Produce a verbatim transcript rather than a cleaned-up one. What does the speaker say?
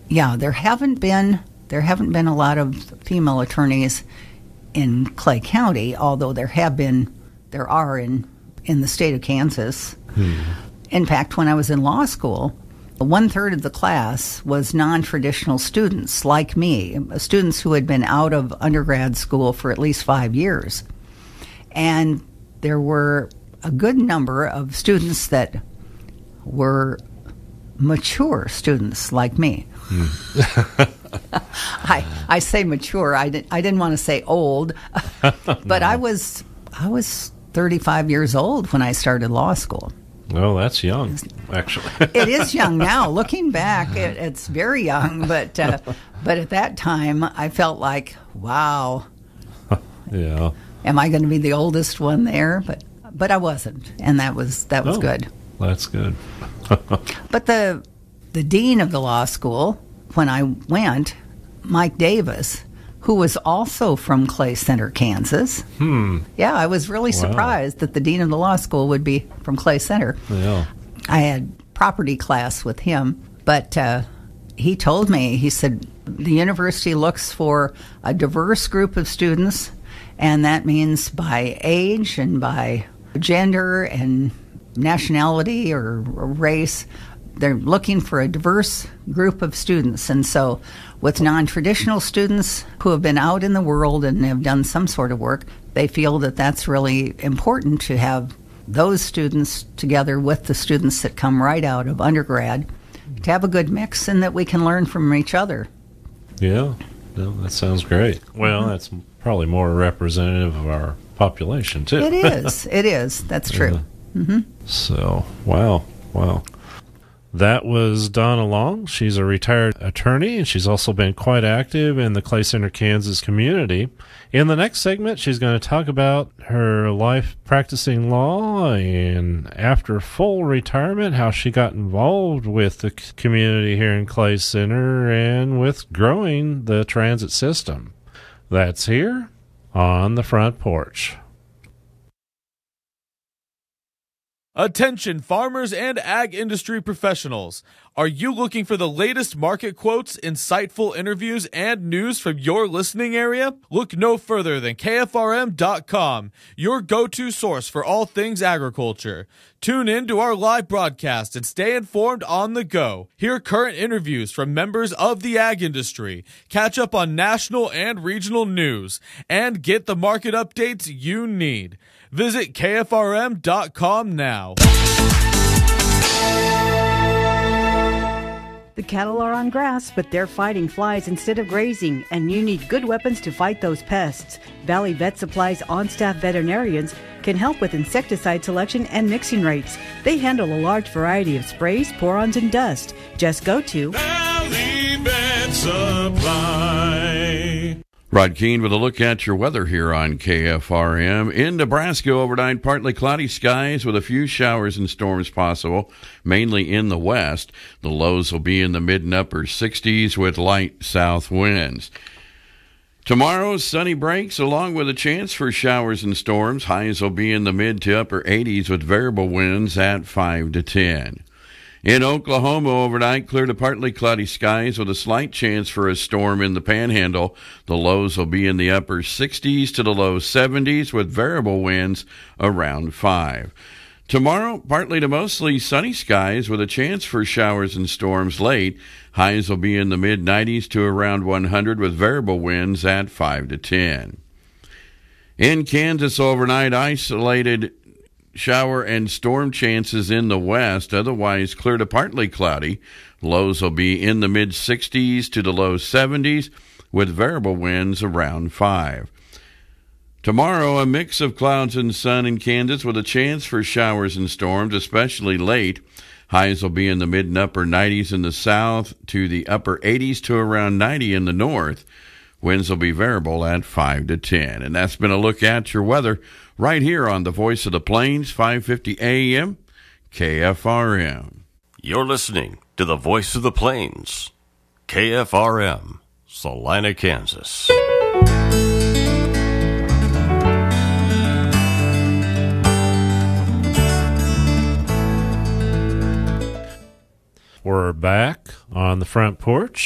Yeah, there haven't been there haven't been a lot of female attorneys in Clay County, although there have been there are in in the state of Kansas. Hmm. In fact, when I was in law school, one third of the class was non-traditional students like me, students who had been out of undergrad school for at least five years. And there were a good number of students that were mature students like me. Mm. I I say mature. I didn't I didn't want to say old, but no. I was I was thirty-five years old when I started law school. Well, that's young, actually. It is young now. Looking back, it, it's very young. But uh, but at that time, I felt like, wow. Yeah. Am I going to be the oldest one there? But but I wasn't, and that was that was oh, good. That's good. But the the dean of the law school, when I went, Mike Davis, who was also from Clay Center, Kansas. Hmm. Yeah, I was really wow. surprised that the dean of the law school would be from Clay Center. Yeah. I had property class with him, but uh, he told me, he said, the university looks for a diverse group of students, and that means by age and by gender and nationality or, or race. They're looking for a diverse group of students. And so with non-traditional students who have been out in the world and have done some sort of work, they feel that that's really important to have those students together with the students that come right out of undergrad, to have a good mix and that we can learn from each other. Yeah, no, that sounds great. Well, mm-hmm. that's probably more representative of our population, too. It is. It is. That's true. Yeah. Mm-hmm. So, wow, wow. That was Donna Long. She's a retired attorney, and she's also been quite active in the Clay Center, Kansas community. In the next segment, she's going to talk about her life practicing law and after full retirement, how she got involved with the community here in Clay Center and with growing the transit system. That's here on the Front Porch. Attention farmers and ag industry professionals. Are you looking for the latest market quotes, insightful interviews, and news from your listening area? Look no further than K F R M dot com, your go-to source for all things agriculture. Tune in to our live broadcast and stay informed on the go. Hear current interviews from members of the ag industry, catch up on national and regional news, and get the market updates you need. Visit K F R M dot com now. The cattle are on grass, but they're fighting flies instead of grazing, and you need good weapons to fight those pests. Valley Vet Supply's on-staff veterinarians can help with insecticide selection and mixing rates. They handle a large variety of sprays, pour-ons, and dust. Just go to Valley Vet Supply. Rod Keene with a look at your weather here on K F R M. In Nebraska, overnight, partly cloudy skies with a few showers and storms possible, mainly in the west. The lows will be in the mid and upper sixties with light south winds. Tomorrow, sunny breaks along with a chance for showers and storms. Highs will be in the mid to upper eighties with variable winds at five to ten. In Oklahoma, overnight, clear to partly cloudy skies with a slight chance for a storm in the Panhandle. The lows will be in the upper sixties to the low seventies with variable winds around five. Tomorrow, partly to mostly sunny skies with a chance for showers and storms late. Highs will be in the mid nineties to around one hundred with variable winds at five to ten. In Kansas, overnight, isolated shower and storm chances in the west, otherwise clear to partly cloudy. Lows will be in the mid sixties to the low seventies with variable winds around five. Tomorrow, a mix of clouds and sun in Kansas with a chance for showers and storms, especially late. Highs will be in the mid and upper nineties in the south to the upper eighties to around ninety in the north. Winds will be variable at five to ten. And that's been a look at your weather right here on the Voice of the Plains, five fifty A M, K F R M. You're listening to the Voice of the Plains, K F R M, Salina, Kansas. We're back on the Front Porch.